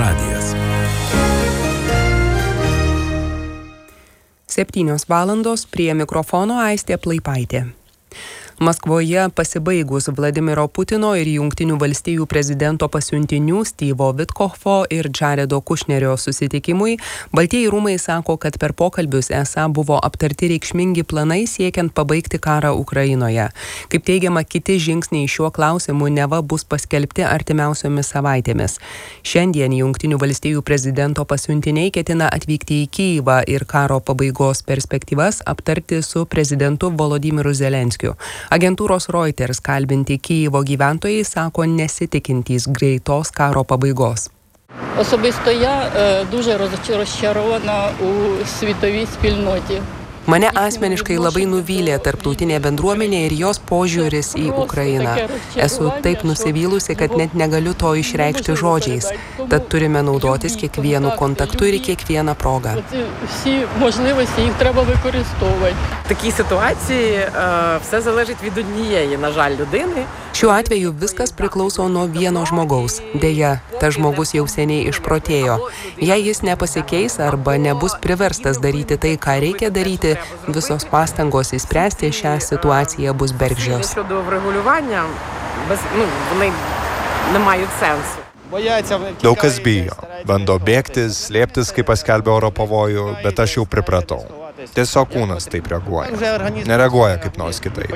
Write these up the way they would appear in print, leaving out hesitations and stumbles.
radijas. 7 valandos, prie mikrofono Aistė Plaipaitė. Maskvoje pasibaigus Vladimiro Putino ir Jungtinių valstijų prezidento pasiuntinių Stevo Vitkofo ir Jaredo Kušnerio susitikimui, Baltieji rūmai sako, kad per pokalbius esą buvo aptarti reikšmingi planai siekiant pabaigti karą Ukrainoje. Kaip teigiama, kiti žingsniai šiuo klausimu neva bus paskelbti artimiausiomis savaitėmis. Šiandien Jungtinių valstijų prezidento pasiuntiniai ketina atvykti į Kyjivą ir karo pabaigos perspektyvas aptarti su prezidentu Volodymyru Zelenskiu. Agentūros Reuters kalbinti Kyjivo gyventojai sako nesitikintys greitos karo pabaigos. Особисто я дуже розчарована у світовій спільноті. Mane asmeniškai labai nuvylė tarptautinė bendruomenė ir jos požiūris į Ukrainą. Esu taip nusivylusi, kad net negaliu to išreikšti žodžiais. Tad turime naudotis kiekvienu kontaktu ir kiekvieną progą. Всі можливості їх треба використовувати. В такій ситуації все залежить від однієї, на жаль, людини. Šiuo atveju viskas priklauso nuo vieno žmogaus. Deja, tas žmogus jau seniai išprotėjo. Jei jis nepasikeis arba nebus priverstas daryti tai, ką reikia daryti, visos pastangos įspręsti šią situaciją bus bergždžios. Щодо врегулювання, вони не мають сенсу. Daug kas bijo, bando bėgti, slėptis, kai paskelbė oro pavojų, bet aš jau pripratau. Tiesiog kūnas taip reaguoja. Nereaguoja kaip nors kitaip.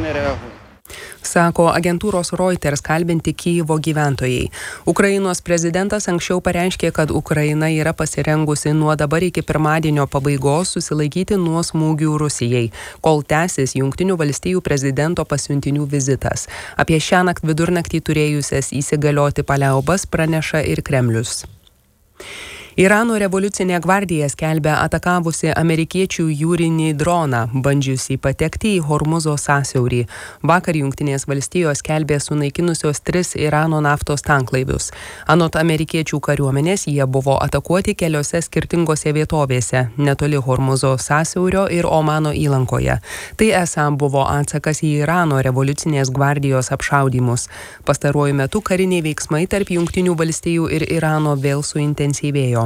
Sako agentūros Reuters kalbinti Kyjivo gyventojai. Ukrainos prezidentas anksčiau pareiškė, kad Ukraina yra pasirengusi nuo dabar iki pirmadienio pabaigos susilaikyti nuo smūgių Rusijai, kol tęsis Jungtinių valstijų prezidento pasiuntinių vizitas. Apie šiąnakt vidurnaktį turėjusias įsigalioti paliaubas praneša ir Kremlius. Irano revoliucinė gvardija skelbia atakavusi amerikiečių jūrinį droną, bandžiusį patekti į Hormuzo sąsiaurį. Vakar Jungtinės valstijos skelbė sunaikinusios 3 Irano naftos tanklaivius. Anot amerikiečių kariuomenės jie buvo atakuoti keliose skirtingose vietovėse, netoli Hormuzo sąsiaurio ir Omano įlankoje. Tai esą buvo atsakas į Irano revoliucinės gvardijos apšaudymus. Pastaruoju metu kariniai veiksmai tarp Jungtinių valstijų ir Irano vėl suintensyvėjo.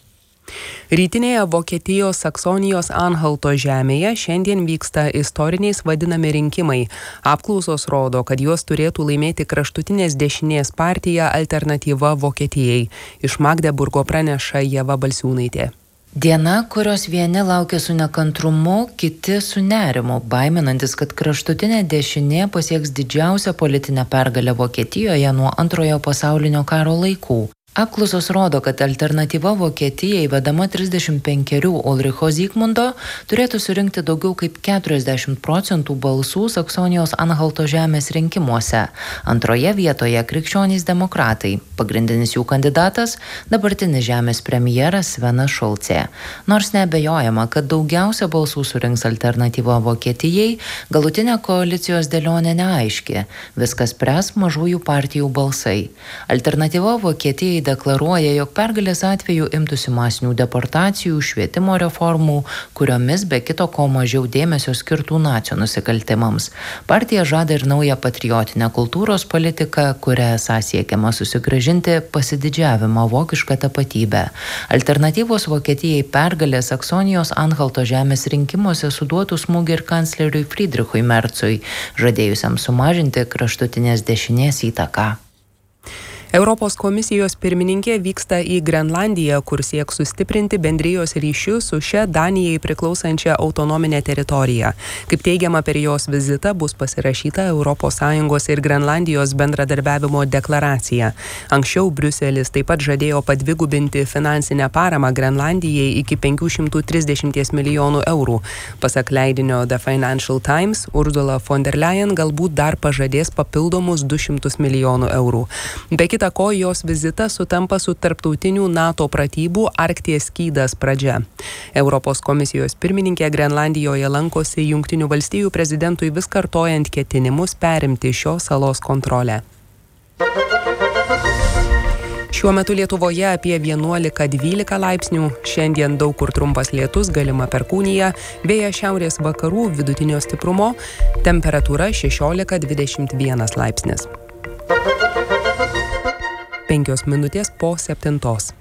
Rytinėje Vokietijos Saksonijos Anhalto žemėje šiandien vyksta istoriniais vadinami rinkimai. Apklausos rodo, kad juos turėtų laimėti kraštutinės dešinės partija Alternatyva Vokietijai. Iš Magdeburgo praneša Ieva Balsiūnaitė. Diena, kurios vieni laukia su nekantrumu, kiti su nerimu, baiminantis, kad kraštutinė dešinė pasieks didžiausią politinę pergalę Vokietijoje nuo Antrojo pasaulinio karo laikų. Apklausos rodo, kad Alternatyva Vokietijai vedama 35 Ulricho Zygmundo turėtų surinkti daugiau kaip 40% balsų Saksonijos Anhalto žemės rinkimuose. Antroje vietoje krikščionys demokratai. Pagrindinis jų kandidatas – dabartinis žemės premjeras Svenas Šulcė. Nors neabejojama, kad daugiausia balsų surinks Alternatyva Vokietijai, galutinė koalicijos dėlionė neaiški. Viskas spręs mažųjų partijų balsai. Alternatyva Vokietijai deklaruoja, jog pergalės atveju imtųsi masinių deportacijų, švietimo reformų, kuriomis be kito ko mažiau dėmesio skirtų nacių nusikaltimams. Partija žada ir naują patriotinę kultūros politiką, kuria esą siekiama susigrąžinti pasididžiavimą vokišką tapatybę. Alternatyvos Vokietijai pergalė Saksonijos Anhalto žemės rinkimuose suduotų smūgį ir kancleriui Friedrichui Merzui, žadėjusiam sumažinti kraštutinės dešinės įtaką. Europos komisijos pirmininkė vyksta į Grenlandiją, kur sieks sustiprinti bendrijos ryšius su šia Danijai priklausančia autonominė teritorija. Kaip teigiama, per jos vizitą bus pasirašyta ES ir Grenlandijos bendradarbiavimo deklaracija. Anksčiau Briuselis taip pat žadėjo padvigubinti finansinę paramą Grenlandijai iki 530 milijonų eurų. Pasak leidinio The Financial Times, Ursula von der Leyen galbūt dar pažadės papildomus 200 milijonų eurų. Be kita ko, jos vizitas sutampa su tarptautinių NATO pratybų Arkties skydas pradžia. Europos komisijos pirmininkė Grenlandijoje lankosi Jungtinių valstijų prezidentui vis kartojant ketinimus perimti šios salos kontrolę. Šiuo metu Lietuvoje apie 11-12 laipsnių, šiandien daug kur trumpas lietus, galima perkūnija, vėjas šiaurės vakarų vidutinio stiprumo, temperatūra 16-21 laipsnis. 5 po 7.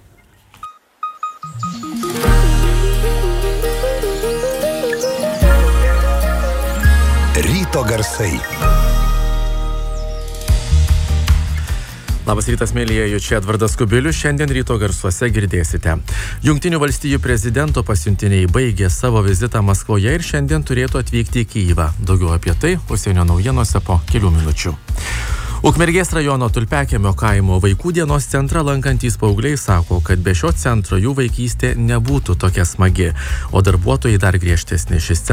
Ryto garsai. Labas rytas, mėlyjeji, čia Edvardas Kubilius. Šiandien ryto garsuose girdėsite. Jungtinių valstijų prezidento pasiuntiniai baigė savo vizitą Maskvoje ir šiandien turėtų atvykti į Kyjivą. Daugiau apie tai užsienio naujienose po kelių minučių. Ukmergės rajono Tulpiakiemio kaimo vaikų dienos centrą lankantys paaugliai sako, kad be šio centro jų vaikystė nebūtų tokia smagi, o darbuotojai dar griežtesni. Šis